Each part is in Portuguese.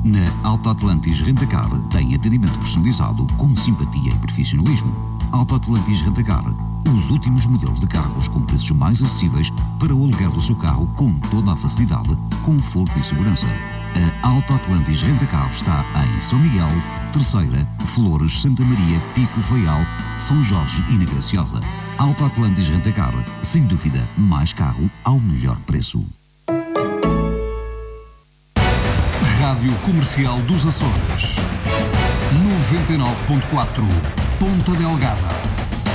Na Alta Atlantis Rentacar tem atendimento personalizado com simpatia e profissionalismo. Alta Atlantis Rentacar, os últimos modelos de carros com preços mais acessíveis para o aluguer do seu carro com toda a facilidade, conforto e segurança. A Alta Atlantis Rentacar está em São Miguel, Terceira, Flores, Santa Maria, Pico, Faial, São Jorge e na Graciosa. Alta Atlantis Rentacar, sem dúvida, mais carro ao melhor preço. Rádio Comercial dos Açores, 99.4, Ponta Delgada.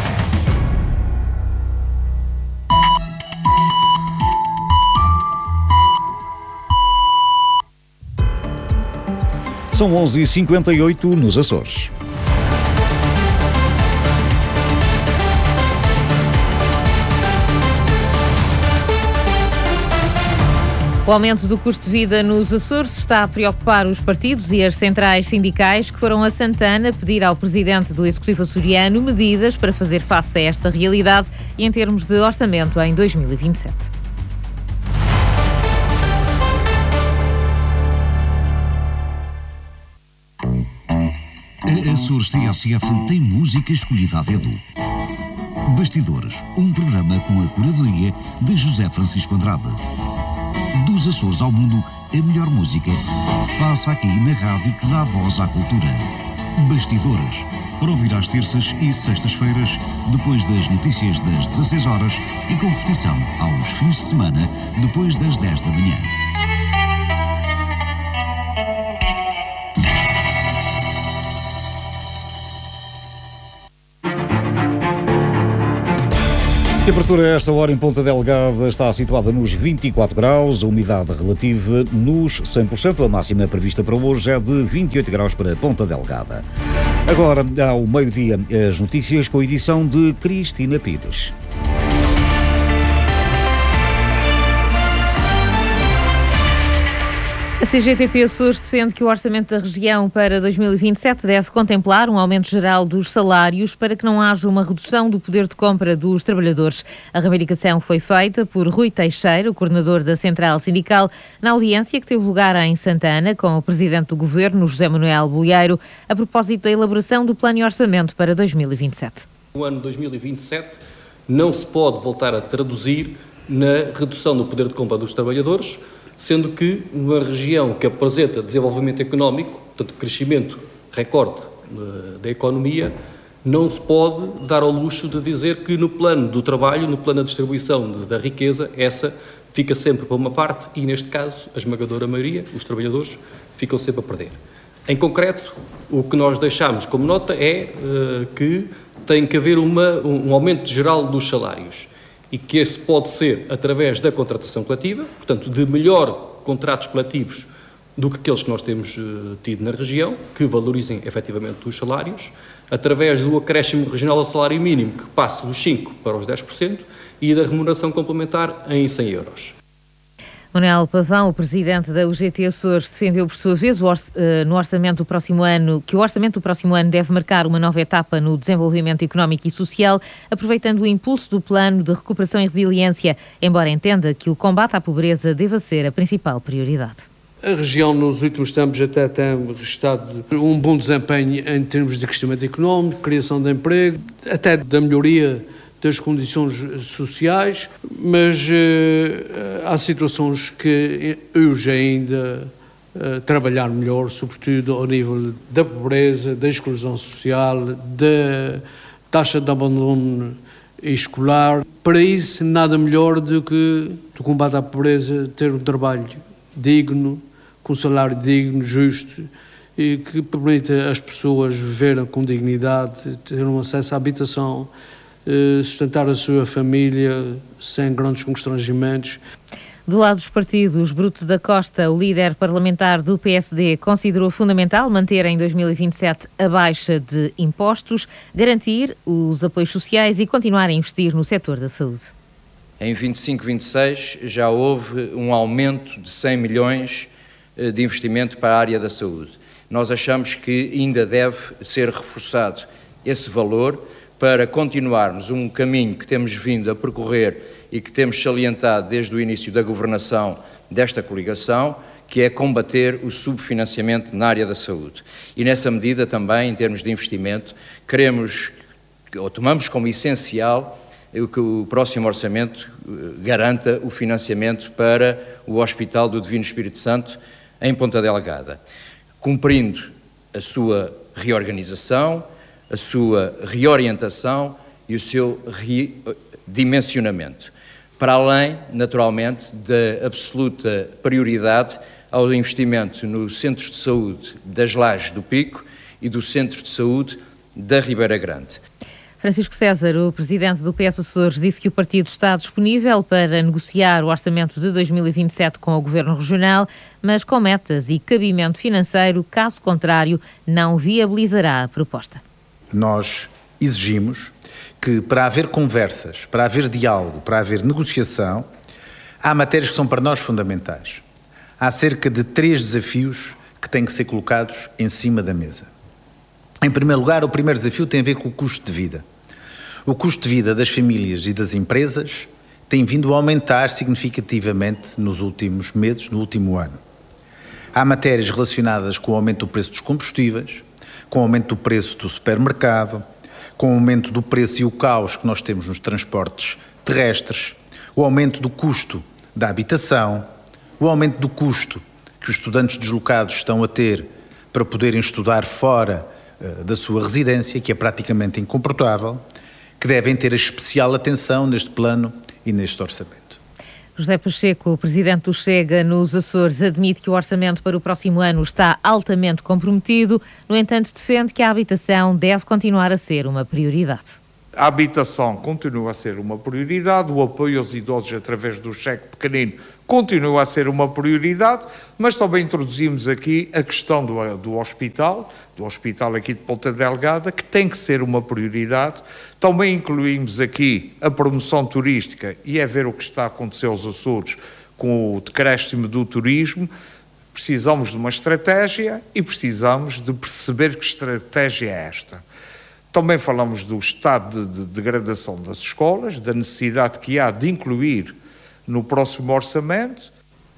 São 11h58 nos Açores. O aumento do custo de vida nos Açores está a preocupar os partidos e as centrais sindicais que foram a Santana pedir ao presidente do Executivo açoriano medidas para fazer face a esta realidade e em termos de orçamento em 2027. A Açores TSF tem música escolhida a dedo. Bastidores, um programa com a curadoria de José Francisco Andrade. Dos Açores ao mundo, a melhor música passa aqui na rádio que dá voz à cultura. Bastidores, para ouvir às terças e sextas-feiras, depois das notícias das 16 horas e com repetição aos fins de semana, depois das 10 da manhã. A temperatura a esta hora em Ponta Delgada está situada nos 24 graus, a umidade relativa nos 100%, a máxima prevista para hoje é de 28 graus para Ponta Delgada. Agora, ao meio-dia, as notícias com a edição de Cristina Pires. A CGTP Açores defende que o orçamento da região para 2027 deve contemplar um aumento geral dos salários para que não haja uma redução do poder de compra dos trabalhadores. A reivindicação foi feita por Rui Teixeira, o coordenador da Central Sindical, na audiência que teve lugar em Santana com o presidente do Governo, José Manuel Bolheiro, a propósito da elaboração do plano de orçamento para 2027. O ano 2027 não se pode voltar a traduzir na redução do poder de compra dos trabalhadores, sendo que uma região que apresenta desenvolvimento económico, portanto crescimento recorde da economia, não se pode dar ao luxo de dizer que no plano do trabalho, no plano da distribuição da riqueza, essa fica sempre para uma parte e, neste caso, a esmagadora maioria, os trabalhadores, ficam sempre a perder. Em concreto, o que nós deixamos como nota é que tem que haver um aumento geral dos salários. E que esse pode ser através da contratação coletiva, portanto, de melhor contratos coletivos do que aqueles que nós temos tido na região, que valorizem efetivamente os salários, através do acréscimo regional ao salário mínimo, que passe dos 5% para os 10%, e da remuneração complementar em 100 euros. Manuel Pavão, o presidente da UGT Açores, defendeu por sua vez no orçamento do próximo ano, que o orçamento do próximo ano deve marcar uma nova etapa no desenvolvimento económico e social, aproveitando o impulso do plano de recuperação e resiliência, embora entenda que o combate à pobreza deva ser a principal prioridade. A região nos últimos tempos até tem registrado um bom desempenho em termos de crescimento económico, criação de emprego, até da melhoria das condições sociais, mas há situações que urge ainda trabalhar melhor, sobretudo ao nível da pobreza, da exclusão social, da taxa de abandono escolar. Para isso, nada melhor do que o combate à pobreza, ter um trabalho digno, com um salário digno, justo, e que permita às pessoas viverem com dignidade, ter um acesso à habitação, sustentar a sua família sem grandes constrangimentos. Do lado dos partidos, Bruto da Costa, o líder parlamentar do PSD, considerou fundamental manter em 2027 a baixa de impostos, garantir os apoios sociais e continuar a investir no setor da saúde. Em 25-26 já houve um aumento de 100 milhões de investimento para a área da saúde. Nós achamos que ainda deve ser reforçado esse valor para continuarmos um caminho que temos vindo a percorrer e que temos salientado desde o início da governação desta coligação, que é combater o subfinanciamento na área da saúde. E nessa medida também, em termos de investimento, tomamos como essencial que o próximo orçamento garanta o financiamento para o Hospital do Divino Espírito Santo em Ponta Delgada, cumprindo a sua reorganização, a sua reorientação e o seu redimensionamento, para além, naturalmente, da absoluta prioridade ao investimento no Centro de Saúde das Lajes do Pico e do Centro de Saúde da Ribeira Grande. Francisco César, o presidente do PS Açores, disse que o partido está disponível para negociar o orçamento de 2027 com o Governo Regional, mas com metas e cabimento financeiro, caso contrário, não viabilizará a proposta. Nós exigimos que, para haver conversas, para haver diálogo, para haver negociação, há matérias que são para nós fundamentais. Há cerca de 3 desafios que têm que ser colocados em cima da mesa. Em primeiro lugar, o primeiro desafio tem a ver com o custo de vida. O custo de vida das famílias e das empresas tem vindo a aumentar significativamente nos últimos meses, no último ano. Há matérias relacionadas com o aumento do preço dos combustíveis, com o aumento do preço do supermercado, com o aumento do preço e o caos que nós temos nos transportes terrestres, o aumento do custo da habitação, o aumento do custo que os estudantes deslocados estão a ter para poderem estudar fora da sua residência, que é praticamente incomportável, que devem ter especial atenção neste plano e neste orçamento. José Pacheco, o presidente do Chega nos Açores, admite que o orçamento para o próximo ano está altamente comprometido, no entanto defende que a habitação deve continuar a ser uma prioridade. A habitação continua a ser uma prioridade, o apoio aos idosos através do cheque pequenino continua a ser uma prioridade, mas também introduzimos aqui a questão do hospital aqui de Ponta Delgada, que tem que ser uma prioridade. Também incluímos aqui a promoção turística e é ver o que está a acontecer aos Açores com o decréscimo do turismo. Precisamos de uma estratégia e precisamos de perceber que estratégia é esta. Também falamos do estado de degradação das escolas, da necessidade que há de incluir no próximo orçamento.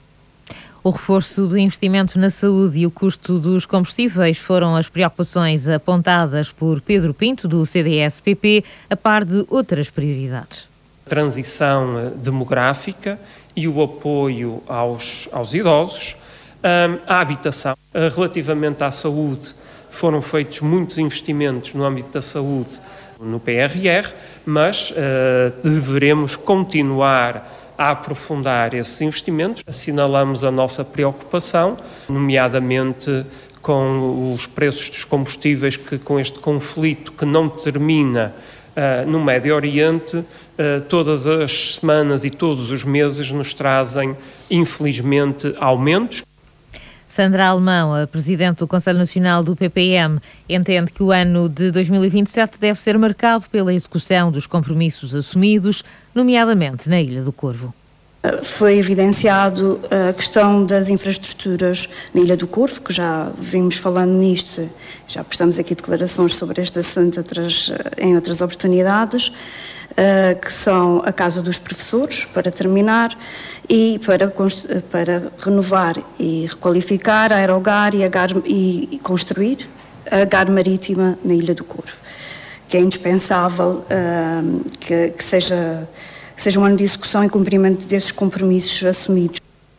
O reforço do investimento na saúde e o custo dos combustíveis foram as preocupações apontadas por Pedro Pinto, do CDS-PP, a par de outras prioridades. Transição demográfica e o apoio aos idosos, a habitação. Relativamente à saúde, foram feitos muitos investimentos no âmbito da saúde no PRR, mas deveremos continuar a aprofundar esses investimentos. Assinalamos a nossa preocupação, nomeadamente com os preços dos combustíveis, que com este conflito que não termina no Médio Oriente, todas as semanas e todos os meses nos trazem, infelizmente, aumentos. Sandra Alemão, a presidente do Conselho Nacional do PPM, entende que o ano de 2027 deve ser marcado pela execução dos compromissos assumidos, nomeadamente na Ilha do Corvo. Foi evidenciado a questão das infraestruturas na Ilha do Corvo, que já vimos falando nisto, já prestamos aqui declarações sobre este assunto em outras oportunidades, que são a Casa dos Professores, para terminar, e para renovar e requalificar a Aerogar e construir a GAR marítima na Ilha do Corvo, que é indispensável que seja um ano de execução e cumprimento desses compromissos assumidos.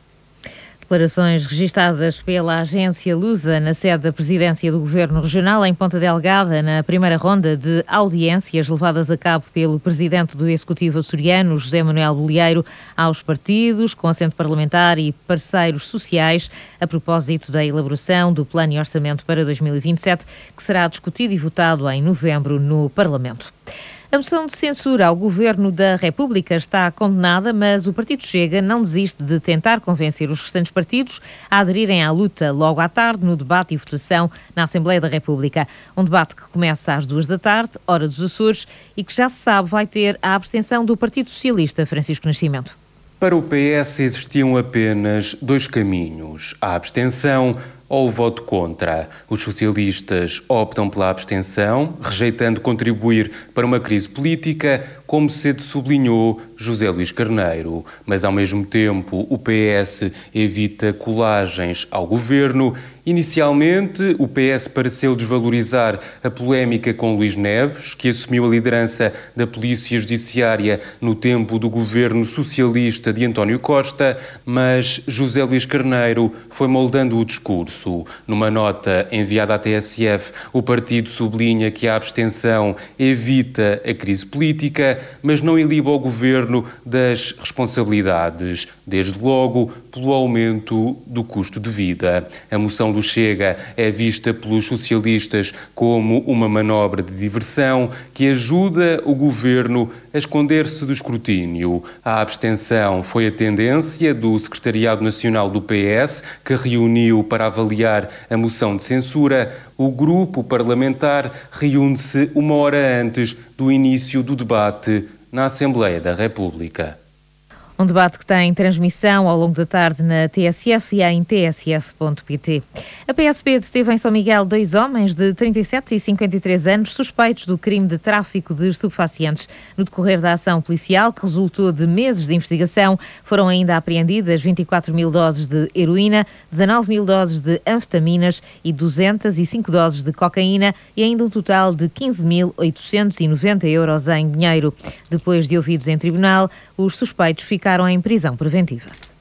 Declarações registadas pela agência Lusa na sede da Presidência do Governo Regional em Ponta Delgada, na primeira ronda de audiências levadas a cabo pelo Presidente do Executivo açoriano, José Manuel Bolieiro, aos partidos, com assento parlamentar e parceiros sociais, a propósito da elaboração do Plano e Orçamento para 2027, que será discutido e votado em novembro no Parlamento. A moção de censura ao Governo da República está condenada, mas o Partido Chega não desiste de tentar convencer os restantes partidos a aderirem à luta logo à tarde no debate e votação na Assembleia da República. Um debate que começa às 14h, hora dos Açores, e que já se sabe vai ter a abstenção do Partido Socialista, Francisco Nascimento. Para o PS existiam apenas 2 caminhos, a abstenção ou o voto contra. Os socialistas optam pela abstenção, rejeitando contribuir para uma crise política, como cedo sublinhou José Luís Carneiro. Mas, ao mesmo tempo, o PS evita colagens ao governo. Inicialmente, o PS pareceu desvalorizar a polémica com Luís Neves, que assumiu a liderança da Polícia Judiciária no tempo do governo socialista de António Costa, mas José Luís Carneiro foi moldando o discurso. Numa nota enviada à TSF, o partido sublinha que a abstenção evita a crise política, mas não iliba o governo das responsabilidades, desde logo pelo aumento do custo de vida. A moção do Chega é vista pelos socialistas como uma manobra de diversão que ajuda o governo a esconder-se do escrutínio. A abstenção foi a tendência do Secretariado Nacional do PS, que reuniu para avaliar a moção de censura. O grupo parlamentar reúne-se uma hora antes do início do debate na Assembleia da República. Um debate que tem transmissão ao longo da tarde na TSF e em tsf.pt. A PSP deteve em São Miguel 2 homens de 37 e 53 anos suspeitos do crime de tráfico de estupefacientes. No decorrer da ação policial, que resultou de meses de investigação, foram ainda apreendidas 24 mil doses de heroína, 19 mil doses de anfetaminas e 205 doses de cocaína e ainda um total de 15.890 euros em dinheiro. Depois de ouvidos em tribunal, os suspeitos ficaram em prisão preventiva.